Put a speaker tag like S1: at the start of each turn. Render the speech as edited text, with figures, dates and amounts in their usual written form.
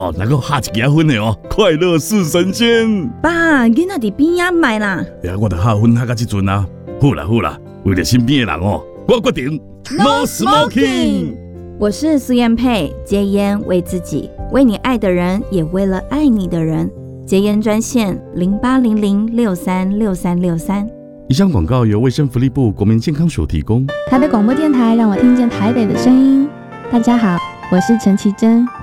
S1: 哦，那个下一结婚的哦，快乐似神仙。
S2: 爸，囡仔伫边仔买啦。
S1: 我著下婚下到这阵啊。好啦，为了身边的人哦，我决定 No Smoking。
S2: 我是苏燕佩，戒烟为自己，为你爱的人，也为了爱你的人。戒烟专线0800636363。
S1: 以上广告由卫生福利部国民健康署提供。
S3: 台北广播电台让我听见台北的声音。大家好，我是陈绮贞。